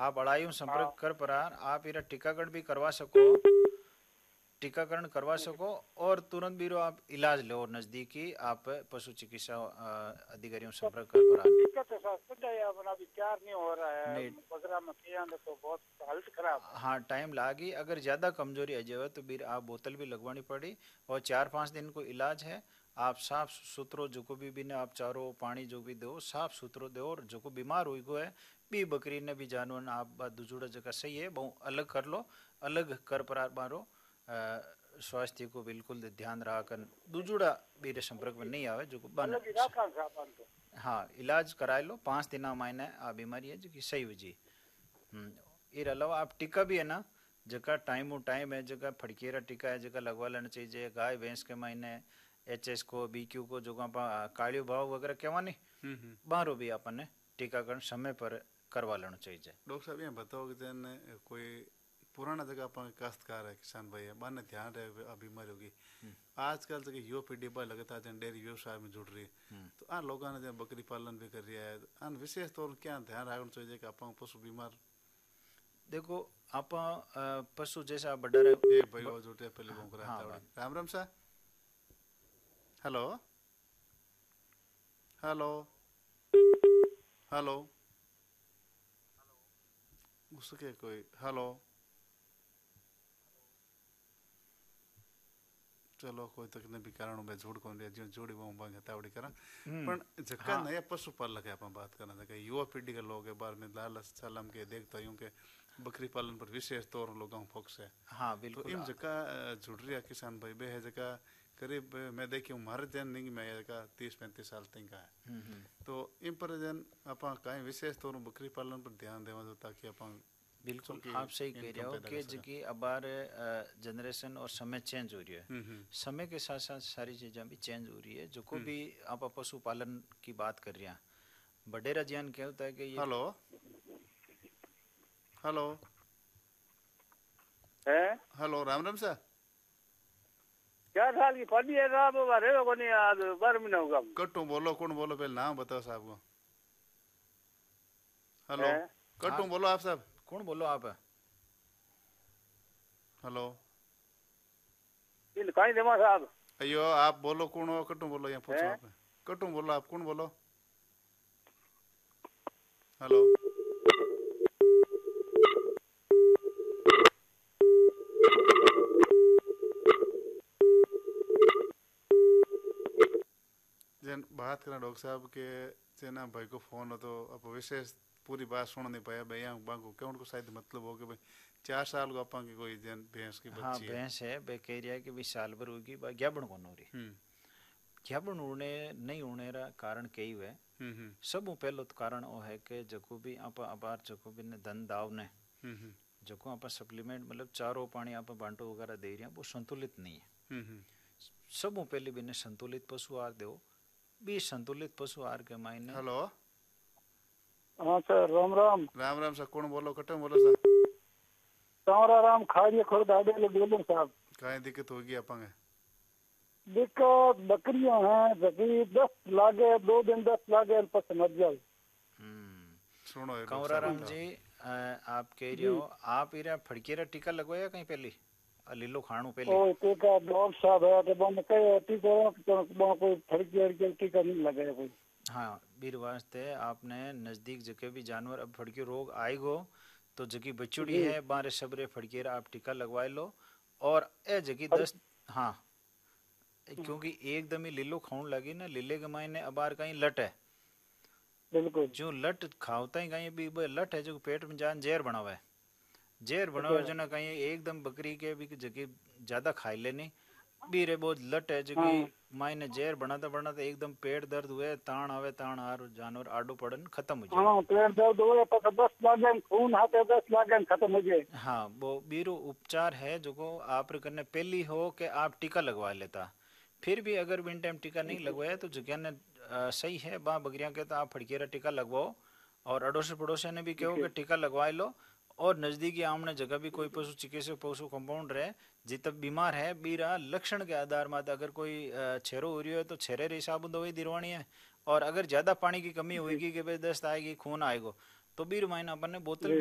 आप अड़ाई हाँ। संपर्क कर पर आप इरा टीकाकरण भी करवा सको, टीकाकरण करवा सको और तुरंत भी आप इलाज लो नजदीकी आप पशु चिकित्सा अधिकारियों से संपर्क कर पर। दिक्कत है सर, सुन जाइए अपना अभी तैयार नहीं हो रहा है नहीं, बकरा में किया तो बहुत हालत खराब है। हाँ टाइम लागी, अगर ज़्यादा कमजोरी आ जाए तो फिर आप बोतल भी लगवानी पड़ी और 4-5 दिन को इलाज है। आप साफ सुथरो जो को भी ने आप चारो पानी जो भी दो साफ सुथरो दो, और जो को बीमार हुई को है बी बकरी ने भी जानवर आप दूसरा जगह सही है बहु अलग कर लो, अलग कर पर मारो स्वास्थ्य को बिल्कुल ध्यान रहा कर दूसरा मेरे संपर्क में नहीं आवे जो को बन। अलग इलाका साहब तो हाँ इलाज कराए लो 5 दिन महीने आ बीमारी है जो कि सही वजी। इसके अलावा आप टीका भी है ना जगह टाइम है, जगह फड़केरा टीका है जगह लगवा लेना चाहिए। गाय भैंस के महीने HS को BQ को जो कालियो भाव वगैरह कहवा नहीं बारो भी अपन टीकाकरण समय पर करवा लेना चाहिए। डॉक्टर साहब ये बताओ कि जन कोई पुराना जगह अपन काश्तकार है किसान भाई है बाने ध्यान रहे बीमारी होगी आजकल तक युवा पीढ़ी पर लगातार जन डेयरी व्यवसाय में जुड़ रही है तो आन लोगों ने जन बकरी पालन भी कर रहा है आन विशेष तौर क्या ध्यान रखना चाहिए कि अपन पशु बीमार देखो आप पशु जैसा बड़ा रहे ये भाई वो जुटे पहले बोल रहा था। राम राम सा हेलो हेलो हेलो उसके कोई हेलो चलो कोई तकनीकी कारण में जोड़ कौन रहा जो जोड़ी वो बांगे तावड़ी करा पण जक्का नया पशुपालक है अपन बात करना था युवा पीढ़ी के लोग है बार में लालच सलाम के देखता हूँ कि बकरी पालन पर विशेष तौर लोगों फोकस है। हाँ बिल्कुल। तो इन जगह जुड़ रहा किसान भाई बे है जगह करीब मैं देखी हूँ हमारे जन नहीं मैं जगह 30-35 साल तक का है तो इन पर जन अपन कहीं विशेष तौर बकरी पालन पर ध्यान देवा दो ताकि अपन बिल्कुल आप सही कह रहे हो कि जबकि अबार जनरेशन और समय चेंज हो रही है, समय के साथ साथ सारी चीज़ें भी चेंज हो रही है। जो को भी आप पशुपालन की बात कर रहे हैं बडेरा ज्ञान क्या होता है कि ये हेलो हेलो है हेलो राम राम सर क्या साल की पड़ी है साहब बारे को नहीं आज 12 महीना होगा कट्टू बोलो कौन बोलो पहले नाम बताओ साहब को। हेलो कट्टू बोलो आप साहब कौन बोलो आप हेलो इन कहीं देमा साहब अयो आप बोलो कौन हो कट्टू बोलो यहाँ पूछो आप कट्टू बोलो आप कौन बोलो हेलो जन बात करें डॉक्टर साहब के जेना भाई को फोन हो तो अब विशेष पूरी बात सुन नहीं पाया भैया बांको क्या उनको शायद मतलब हो कि भाई 4 साल को अपन की कोई जन भैंस की बच्ची हाँ भैंस है बे कह रहा है कि भाई साल भर होगी ग्याबन कौन हो रही ग्याबन उड़ने नहीं उड़ने रा कारण कई हुए सब पहलो तो कारण वो है कि जको भी आप अबार जको भी ने धन दाव ने जको आप सप्लीमेंट मतलब चारो पानी आप बांटो वगैरह दे रहे हैं वो संतुलित नहीं है। सब पहले भी ने संतुलित पशु आहार दो भी संतुलित पशु आहार के मायने। हेलो हाँ सर राम राम राम राम सर कौन बोलो कट्टू बोलो सर सावरा राम खाड़िया खुर्द आडे ले बोलो साहब कहीं दिक्कत होगी अपन दिक्कत बकरियां हैं जबकि 10 लागे 2 दिन 10 लागे पस मर जाए। सुनो कंवरा राम जी आप कह रहे हो आप इरा फड़केरा टीका लगवाया कहीं पहले लीलो खाणू पहले ओ टीका डॉक्टर साहब है तो बन के टीका तो कोई फड़केरा टीका नहीं लगाया कोई। हाँ बीर वास्ते आपने नजदीक जगह भी जानवर अब फड़के रोग आएगो तो जगह बचुड़ी है बारे सबरे फड़केरा आप टीका लगवा लो और ए जगह 10 हाँ क्योंकि एकदम ही लीलो खाऊं लगी ना लीले के मायने अबार कहीं लट है बिल्कुल जो लट खावता ही कहीं भी लट है जो पेट में जान जहर बना हुआ है जहर बना हुआ जो ना कहीं एकदम बकरी के भी जगह ज्यादा खाई लेनी बीरे बहुत लट है जो कि मायने जहर बनाता एकदम पेट दर्द हुए ताण आवे ताण आर जानवर आडो पड़न खत्म हो जाए। हाँ पेट दर्द हुए तो 10 लागे खून आते 10 लागे खत्म हो जाए। हाँ वो बीरो उपचार है जो को आप करने पहली हो कि आप टीका लगवा लेता फिर भी अगर विन टाइम टीका नहीं लगवाया तो जगह ने सही है बा बकरियां के तो आप फड़केरा टीका लगवाओ और अड़ोसी पड़ोसी ने भी कहो कि टीका लगवा लो और नजदीकी आमने जगह भी कोई पशु चिकित्सक पशु कंपाउंड रहे जित बीमार है बीरा लक्षण के आधार में अगर कोई छेरो हो रही है तो छेरे रे हिसाब दवाई दिलवानी है और अगर ज्यादा पानी की कमी होगी कि भाई दस्त आएगी खून आएगा तो बीर महीना अपन ने बोतल